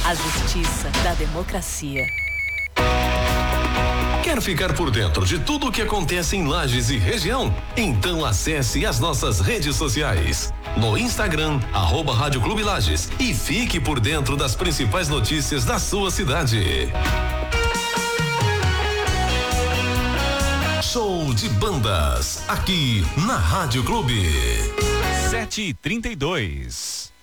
a justiça da democracia. Quer ficar por dentro de tudo o que acontece em Lages e região? Então acesse as nossas redes sociais. No Instagram, @Rádio Clube Lages, e fique por dentro das principais notícias da sua cidade. Show de bandas, aqui na Rádio Clube. 7h32.